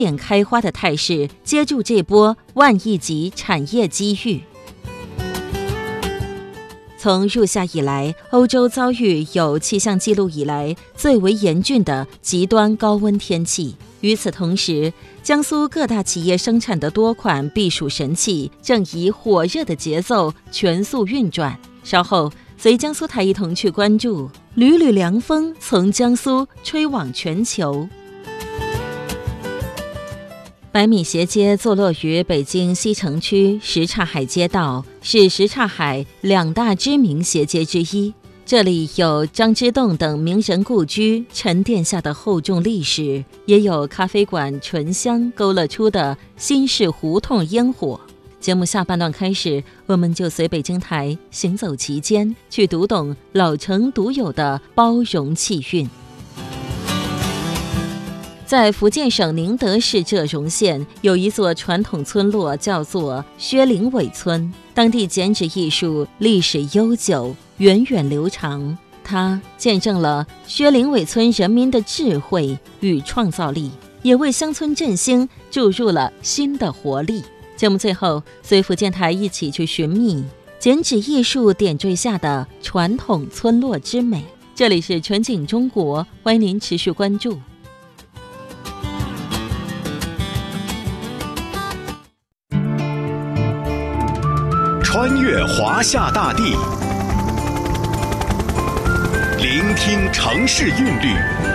点开花的态势，接住这波万亿级产业机遇。从入夏以来，欧洲遭遇有气象记录以来最为严峻的极端高温天气。与此同时，江苏各大企业生产的多款避暑神器正以火热的节奏全速运转。稍后，随江苏台一同去关注缕缕凉风从江苏吹往全球。百米斜街坐落于北京西城区什刹海街道，是什刹海2大知名斜街之一。这里有张之洞等名人故居沉淀下的厚重历史，也有咖啡馆醇香勾勒出的新式胡同烟火。节目下半段开始，我们就随北京台行走其间，去读懂老城独有的包容气韵。在福建省宁德市浙荣县有一座传统村落，叫做薛灵伟村。当地剪纸艺术历史悠久，源远流长，它见证了薛灵伟村人民的智慧与创造力，也为乡村振兴注入了新的活力。节目最后，随福建台一起去寻觅剪纸艺术点缀下的传统村落之美。这里是全景中国，欢迎您持续关注。 穿越华夏大地，聆听城市韵律，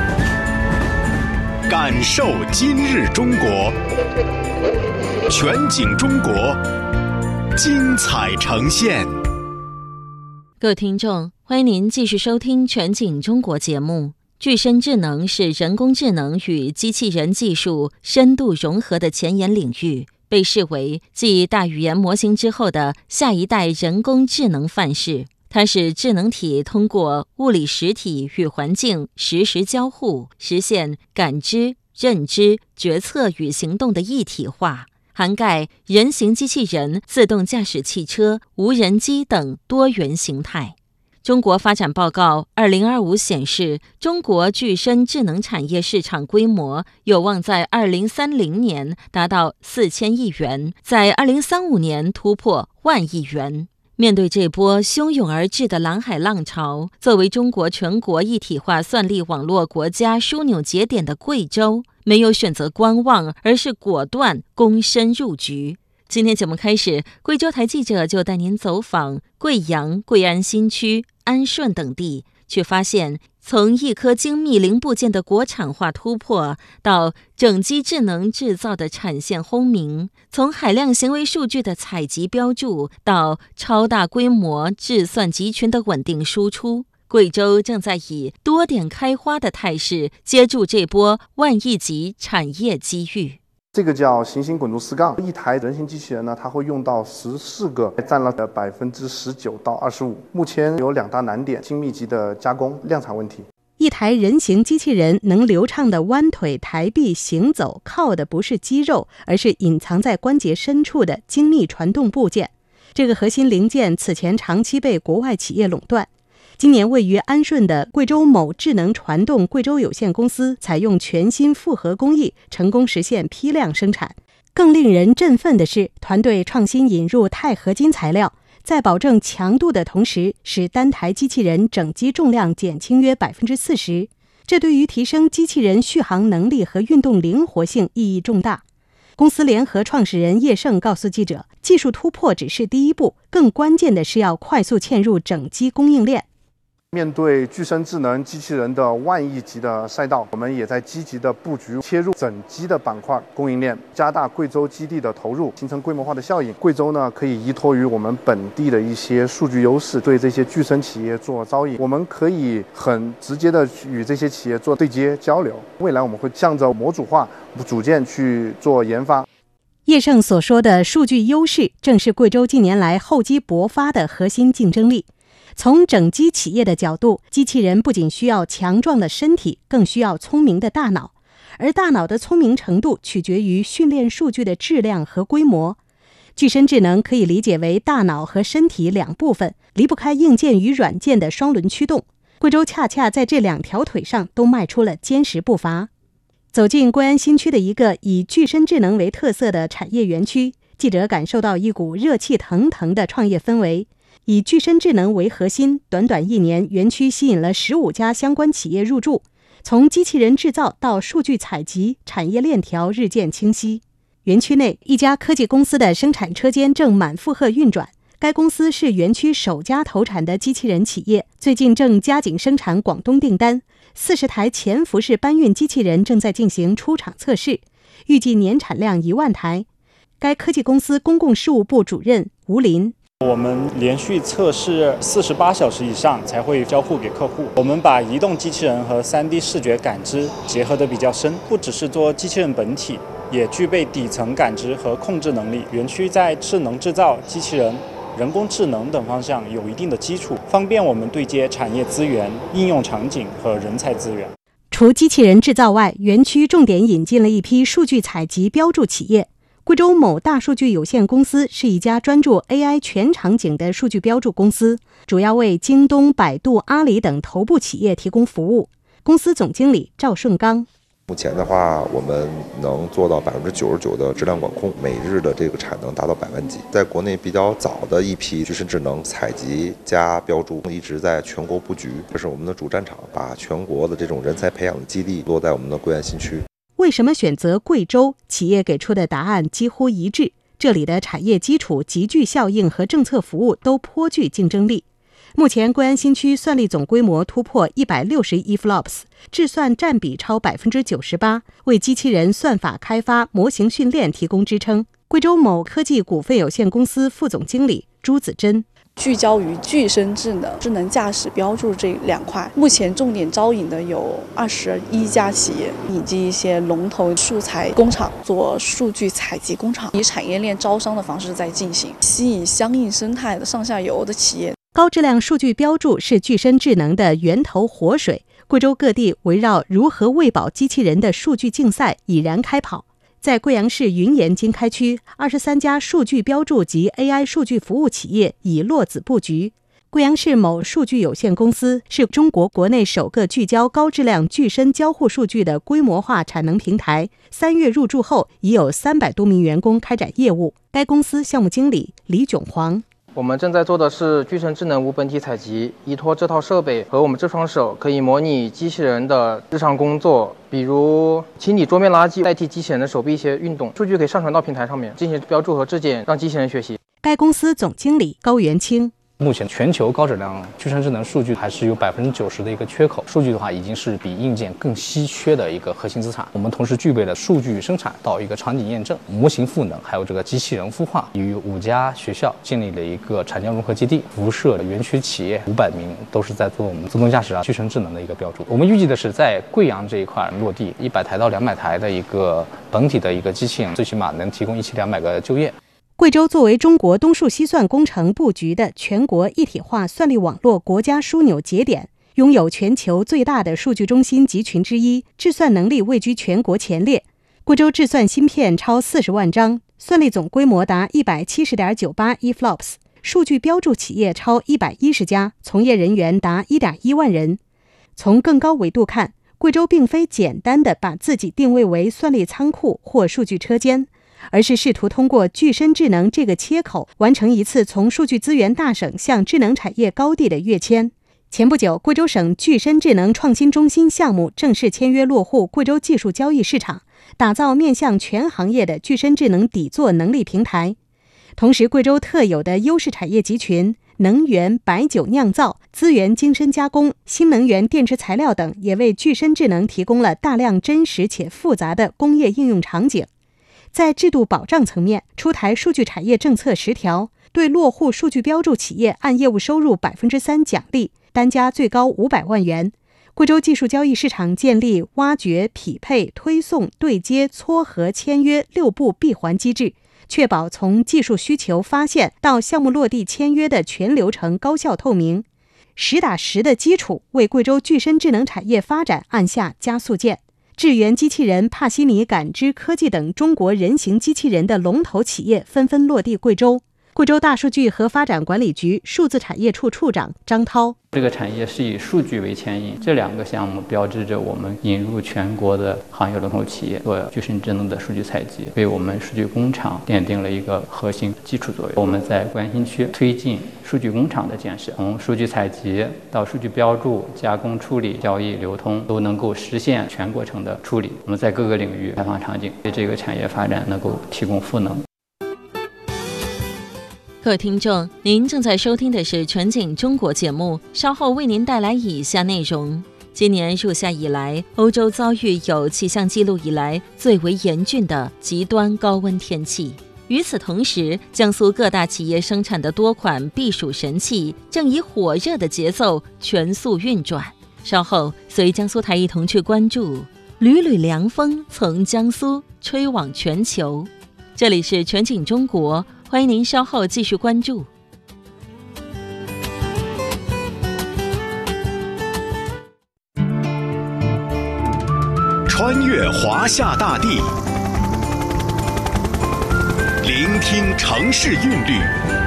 感受今日中国。全景中国，精彩呈现。 各位听众，欢迎您继续收听全景中国节目。具身智能是人工智能与机器人技术深度融合的前沿领域，被视为继大语言模型之后的下一代人工智能范式。它使智能体通过物理实体与环境实时交互，实现感知、认知、决策与行动的一体化，涵盖人形机器人、自动驾驶汽车、无人机等多元形态。中国发展报告2025显示，中国具身智能产业市场规模有望在2030年达到4000亿元，在2035年突破10000亿元。面对这波汹涌而至的蓝海浪潮，作为中国全国一体化算力网络国家枢纽节点的贵州，没有选择观望，而是果断躬身入局。今天节目开始，贵州台记者就带您走访贵阳、贵安新区、安顺等地，去发现从一颗精密零部件的国产化突破，到整机智能制造的产线轰鸣；从海量行为数据的采集标注，到超大规模计算集群的稳定输出。贵州正在以多点开花的态势，接住这波10000亿级产业机遇。 这个叫行星滚珠4杠，一台人形机器人呢，它会用到14个，占了19%到25%。目前有2大难点：精密级的加工、量产问题。 一台人形机器人能流畅地弯腿、抬臂、行走，靠的不是肌肉，而是隐藏在关节深处的精密传动部件。这个核心零件此前长期被国外企业垄断。今年位于安顺的贵州某智能传动贵州有限公司采用全新复合工艺，成功实现批量生产。更令人振奋的是，团队创新引入钛合金材料，在保证强度的同时，使单台机器人整机重量减轻约40%。这对于提升机器人续航能力和运动灵活性意义重大。公司联合创始人叶盛告诉记者，技术突破只是第一步，更关键的是要快速嵌入整机供应链。 面对具身智能机器人的10000亿级的赛道，我们也在积极的布局切入整机的板块供应链，加大贵州基地的投入，形成规模化的效应。贵州呢，可以依托于我们本地的一些数据优势，对这些具身企业做招引。我们可以很直接的与这些企业做对接交流。未来我们会向着模组化组件去做研发。 叶盛所说的数据优势，正是贵州近年来厚积薄发的核心竞争力。从整机企业的角度，机器人不仅需要强壮的身体，更需要聪明的大脑，而大脑的聪明程度取决于训练数据的质量和规模。具身智能可以理解为大脑和身体2部分，离不开硬件与软件的双轮驱动。贵州恰恰在这2条腿上都迈出了坚实步伐。 走进贵安新区的一个以具身智能为特色的产业园区，记者感受到一股热气腾腾的创业氛围。以具身智能为核心，短短1年，园区吸引了15家相关企业入驻。从机器人制造到数据采集，产业链条日渐清晰。园区内，一家科技公司的生产车间正满负荷运转。该公司是园区首家投产的机器人企业，最近正加紧生产广东订单。40台潜伏式搬运机器人正在进行出厂测试，预计年产量1万台。该科技公司公共事务部主任吴林： 我们连续测试48小时以上才会交付给客户。我们把移动机器人和3D 视觉感知结合得比较深，不只是做机器人本体，也具备底层感知和控制能力。园区在智能制造、机器人、人工智能等方向有一定的基础，方便我们对接产业资源、应用场景和人才资源。 除机器人制造外，园区重点引进了一批数据采集标注企业。贵州某大数据有限公司是一家专注 AI 全场景的数据标注公司，主要为京东、百度、阿里等头部企业提供服务。公司总经理赵顺刚： 目前的话，我们能做到99%的质量管控，每日的这个产能达到100万级。在国内比较早的一批具身智能采集加标注，一直在全国布局，这是我们的主战场，把全国的这种人才培养的基地落在我们的贵安新区。 为什么选择贵州？企业给出的答案几乎一致，这里的产业基础、集聚效应和政策服务都颇具竞争力。目前贵安新区算力总规模突破160亿 flops， 智算占比超 98%， 为机器人算法开发、模型训练提供支撑。贵州某科技股份有限公司副总经理朱子珍： 聚焦于具身智能、智能驾驶标注这2块，目前重点招引的有21家企业，以及一些龙头素材工厂做数据采集工厂，以产业链招商的方式在进行，吸引相应生态的上下游的企业。 高质量数据标注是具身智能的源头活水，贵州各地围绕如何喂饱机器人的数据竞赛已然开跑。在贵阳市云岩经开区，23家数据标注及 AI 数据服务企业已落子布局。贵阳市某数据有限公司是中国国内首个聚焦高质量具身交互数据的规模化产能平台，3月入驻后已有300多名员工开展业务。该公司项目经理李炯煌： 我们正在做的是具身智能无本体采集，依托这套设备和我们这双手，可以模拟机器人的日常工作，比如清理桌面垃圾，代替机器人的手臂一些运动。数据可以上传到平台上面进行标注和质检，让机器人学习。 该公司总经理高元清： 目前全球高质量具身智能数据还是有90%的一个缺口，数据的话已经是比硬件更稀缺的一个核心资产。我们同时具备了数据生产到一个场景验证、模型赋能，还有这个机器人孵化，与5家学校建立了一个产教融合基地，辐射园区企业500名，都是在做我们自动驾驶具身智能的一个标注。我们预计的是在贵阳这一块落地100台到200台的一个本体的一个机器人，最起码能提供17200个就业。 贵州作为中国东数西算工程布局的全国一体化算力网络国家枢纽节点，拥有全球最大的数据中心集群之一，智算能力位居全国前列。贵州智算芯片超40万张，算力总规模达 170.98 亿 flops， 数据标注企业超110家，从业人员达 1.1万人。从更高维度看，贵州并非简单地把自己定位为算力仓库或数据车间，而是试图通过具身智能这个切口，完成一次从数据资源大省向智能产业高地的跃迁。前不久，贵州省具身智能创新中心项目正式签约落户贵州技术交易市场，打造面向全行业的具身智能底座能力平台。同时，贵州特有的优势产业集群能源、白酒酿造、资源精深加工、新能源电池材料等，也为具身智能提供了大量真实且复杂的工业应用场景。在制度保障层面，出台数据产业政策10条，对落户数据标注企业按业务收入 3% 奖励，单家最高500万元。贵州技术交易市场建立挖掘、匹配、推送、对接、撮合、签约6步闭环机制，确保从技术需求发现到项目落地签约的全流程高效透明。实打实的基础为贵州具身智能产业发展按下加速键。智源机器人、帕西尼感知科技等中国人形机器人的龙头企业纷纷落地贵州。 贵州大数据和发展管理局数字产业处处长张涛： 这个产业是以数据为牵引，这2个项目标志着我们引入全国的行业龙头企业做具身智能的数据采集，为我们数据工厂奠定了一个核心基础作用。我们在关心区推进数据工厂的建设，从数据采集到数据标注、加工处理、交易流通，都能够实现全过程的处理。我们在各个领域开放场景，为这个产业发展能够提供赋能。 各位听众，您正在收听的是全景中国节目，稍后为您带来以下内容。今年入夏以来，欧洲遭遇有气象记录以来最为严峻的极端高温天气。与此同时，江苏各大企业生产的多款避暑神器正以火热的节奏全速运转。稍后随江苏台一同去关注缕缕凉风从江苏吹往全球。这里是全景中国，欢迎您稍后继续关注。 穿越华夏大地，聆听城市韵律，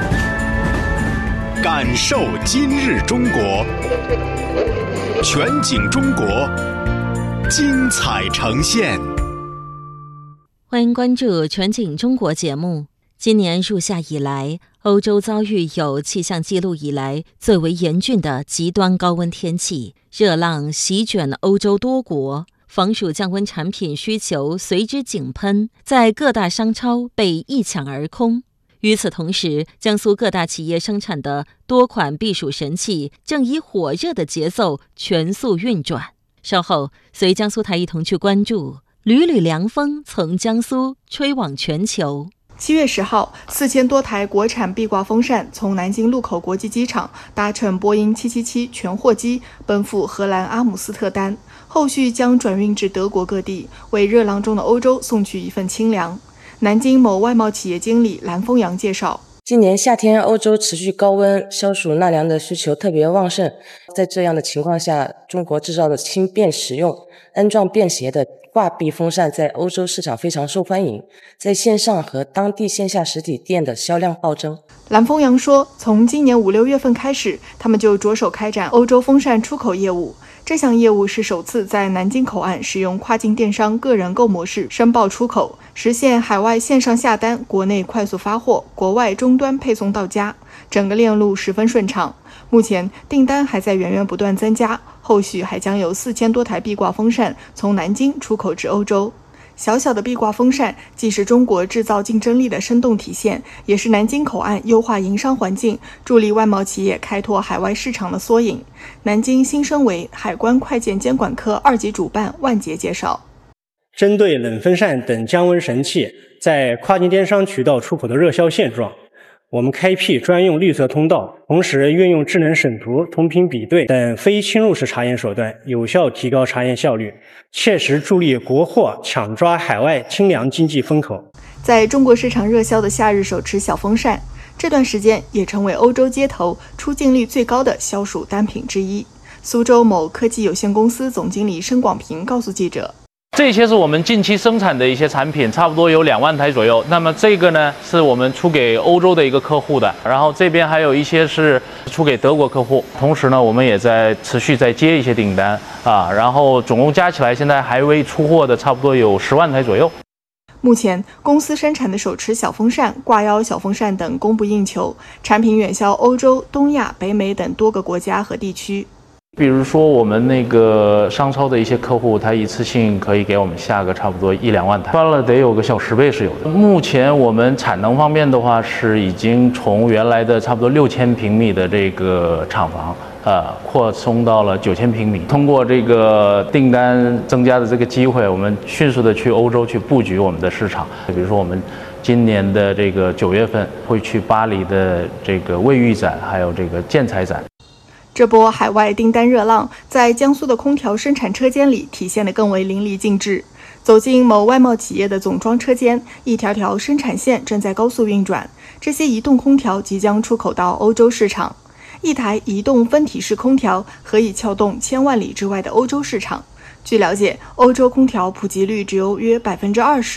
感受今日中国。全景中国，精彩呈现。 欢迎关注全景中国节目。今年入夏以来，欧洲遭遇有气象记录以来最为严峻的极端高温天气，热浪席卷欧洲多国，防暑降温产品需求随之井喷，在各大商超被一抢而空。与此同时，江苏各大企业生产的多款避暑神器正以火热的节奏全速运转。稍后随江苏台一同去关注缕缕凉风从江苏吹往全球。 7月10号，4000多台国产壁挂风扇从南京禄口国际机场搭乘波音777全货机奔赴荷兰阿姆斯特丹，后续将转运至德国各地，为热浪中的欧洲送去一份清凉。南京某外贸企业经理蓝丰阳介绍， 今年夏天欧洲持续高温，消暑纳凉的需求特别旺盛。在这样的情况下，中国制造的轻便实用、安装便携的挂壁风扇在欧洲市场非常受欢迎，在线上和当地线下实体店的销量暴增。 蓝丰阳说，从今年5、6月份开始，他们就着手开展欧洲风扇出口业务。这项业务是首次在南京口岸使用跨境电商个人购模式申报出口，实现海外线上下单，国内快速发货，国外终端配送到家，整个链路十分顺畅。目前订单还在源源不断增加，后续还将有4000多台壁挂风扇从南京出口至欧洲。小小的壁挂风扇既是中国制造竞争力的生动体现，也是南京口岸优化营商环境、助力外贸企业开拓海外市场的缩影。南京新生维海关快件监管科2级主办万杰介绍， 针对冷风扇等降温神器在跨境电商渠道出口的热销现状，我们开辟专用绿色通道，同时运用智能审图、同频比对等非侵入式查验手段，有效提高查验效率，切实助力国货抢抓海外清凉经济风口。 在中国市场热销的夏日手持小风扇，这段时间也成为欧洲街头出镜率最高的消暑单品之一。苏州某科技有限公司总经理申广平告诉记者， 这些是我们近期生产的一些产品，差不多有2万台左右。那么这个呢，是我们出给欧洲的一个客户的，然后这边还有一些是出给德国客户。同时呢，我们也在持续在接一些订单啊，然后总共加起来，现在还未出货的差不多有10万台左右。 目前，公司生产的手持小风扇、挂腰小风扇等供不应求，产品远销欧洲、东亚、北美等多个国家和地区。 比如说我们那个商超的一些客户，他一次性可以给我们下个差不多1、2万台，翻了得有个小10倍是有的。目前我们产能方面的话，是已经从原来的差不多6000平米的这个厂房，扩充到了9000平米。通过这个订单增加的这个机会，我们迅速的去欧洲去布局我们的市场。比如说我们今年的这个9月份会去巴黎的这个卫浴展，还有这个建材展。 这波海外订单热浪在江苏的空调生产车间里体现得更为淋漓尽致。走进某外贸企业的总装车间，一条条生产线正在高速运转，这些移动空调即将出口到欧洲市场。一台移动分体式空调可以撬动1000万里之外的欧洲市场。据了解，欧洲空调普及率只有约20%，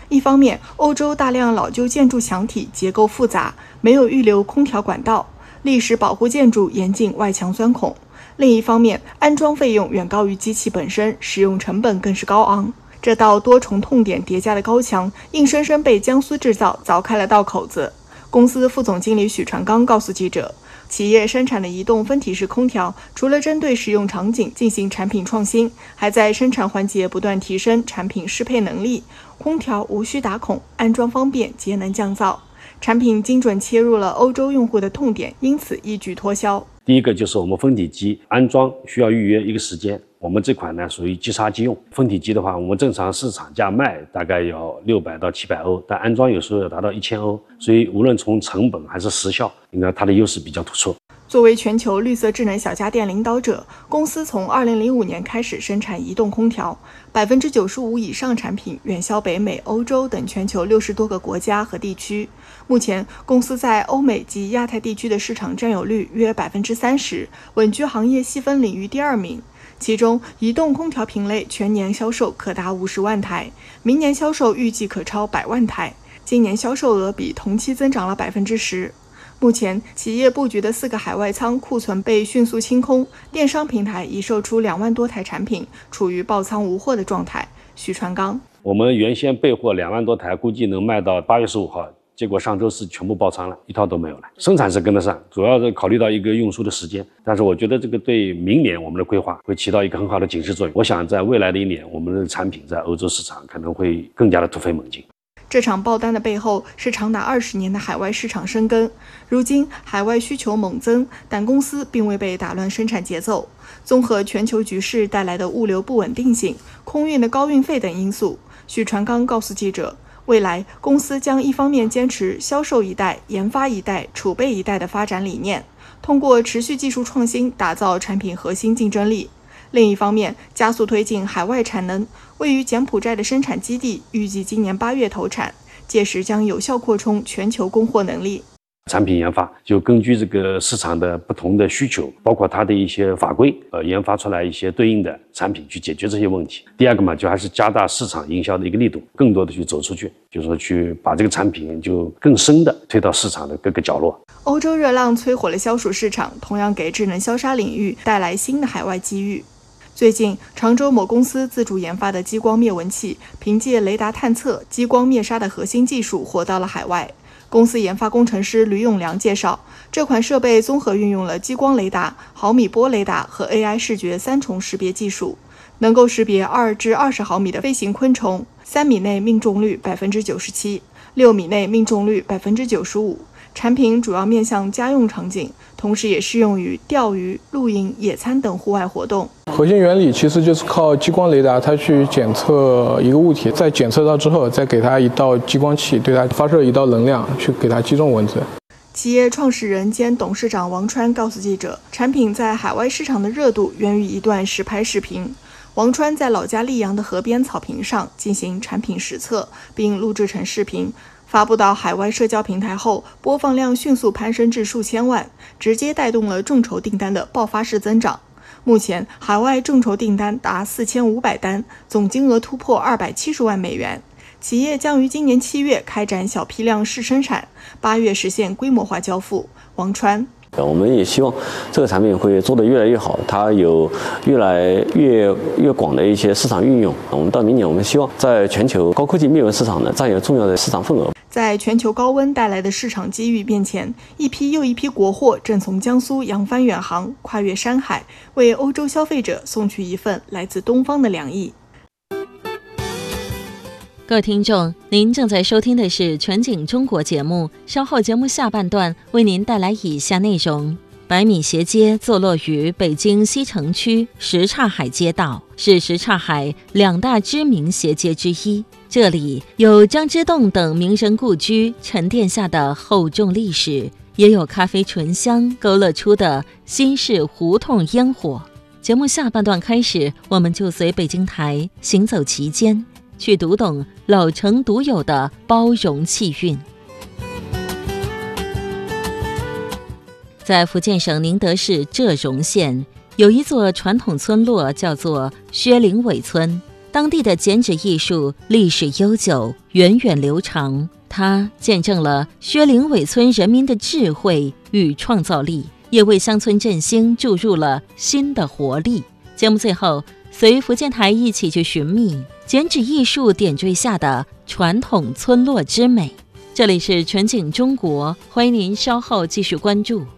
一方面，欧洲大量老旧建筑墙体结构复杂，没有预留空调管道，历史保护建筑严禁外墙钻孔；另一方面，安装费用远高于机器本身，使用成本更是高昂。这道多重痛点叠加的高墙，硬生生被江苏制造凿开了道口子。公司副总经理许传刚告诉记者，企业生产的移动分体式空调，除了针对使用场景进行产品创新，还在生产环节不断提升产品适配能力。空调无需打孔，安装方便，节能降噪。产品精准切入了欧洲用户的痛点，因此一举脱销。 第一个就是我们分体机安装需要预约一个时间，我们这款呢属于即插即用。分体机的话，我们正常市场价卖大概要600到700欧，但安装有时候要达到1000欧，所以无论从成本还是时效，应该它的优势比较突出。 作为全球绿色智能小家电领导者，公司从2005年开始生产移动空调，95%以上产品远销北美、欧洲等全球60多个国家和地区。目前，公司在欧美及亚太地区的市场占有率约30%，稳居行业细分领域第2名。其中，移动空调品类全年销售可达50万台，明年销售预计可超100万台，今年销售额比同期增长了10%。目前，企业布局的4个海外仓库存被迅速清空，电商平台已售出2万多台产品，处于爆仓无货的状态。许传刚， 我们原先备货2万多台，估计能卖到8月15号，结果上周四全部爆仓了，一套都没有了。生产是跟得上，主要是考虑到一个运输的时间，但是我觉得这个对明年我们的规划会起到一个很好的警示作用。我想在未来的1年，我们的产品在欧洲市场可能会更加的突飞猛进。 这场爆单的背后是长达20年的海外市场深耕。如今海外需求猛增，但公司并未被打乱生产节奏。综合全球局势带来的物流不稳定性、空运的高运费等因素，许传刚告诉记者，未来公司将一方面坚持销售一代、研发一代、储备一代的发展理念，通过持续技术创新打造产品核心竞争力；另一方面加速推进海外产能。位于柬埔寨的生产基地预计今年8月投产，届时将有效扩充全球供货能力。 产品研发就根据这个市场的不同的需求，包括它的一些法规，研发出来一些对应的产品去解决这些问题。第二个嘛，就还是加大市场营销的一个力度，更多的去走出去，就是说去把这个产品就更深的推到市场的各个角落。 欧洲热浪催火了消暑市场，同样给智能消杀领域带来新的海外机遇。最近，常州某公司自主研发的激光灭蚊器，凭借雷达探测、激光灭杀的核心技术火到了海外。公司研发工程师吕永良介绍，这款设备综合运用了激光雷达、毫米波雷达和 AI 视觉3重识别技术，能够识别2至20毫米的飞行昆虫，3米内命中率97%，6米内命中率95%。产品主要面向家用场景，同时也适用于钓鱼、露营、野餐等户外活动。 核心原理其实就是靠激光雷达，它去检测一个物体，在检测到之后，再给它一道激光器，对它发射一道能量，去给它击中蚊子。 企业创始人兼董事长王川告诉记者，产品在海外市场的热度源于一段实拍视频。王川在老家溧阳的河边草坪上进行产品实测，并录制成视频，发布到海外社交平台后，播放量迅速攀升至数千万，直接带动了众筹订单的爆发式增长。目前，海外众筹订单达4500单，总金额突破270万美元。企业将于今年7月开展小批量试生产，8月实现规模化交付。王川。 我们也希望这个产品会做得越来越好，它有越来越广的一些市场运用。我们到明年，我们希望在全球高科技灭蚊市场呢占有重要的市场份额。 在全球高温带来的市场机遇面前，一批又一批国货正从江苏扬帆远航，跨越山海，为欧洲消费者送去一份来自东方的良意。 各位听众，您正在收听的是全景中国节目，稍后节目下半段为您带来以下内容。百米斜街坐落于北京西城区什刹海街道，是什刹海2大知名斜街之一。这里有张之洞等名人故居沉淀下的厚重历史，也有咖啡醇香勾勒出的新式胡同烟火。节目下半段开始，我们就随北京台行走其间，去读懂老城独有的包容气韵。在福建省宁德市浙榕县，有一座传统村落叫做薛林尾村。 当地的剪纸艺术历史悠久，源远流长。它见证了薛岭尾村人民的智慧与创造力，也为乡村振兴注入了新的活力。节目最后，随福建台一起去寻觅剪纸艺术点缀下的传统村落之美。这里是全景中国，欢迎您稍后继续关注。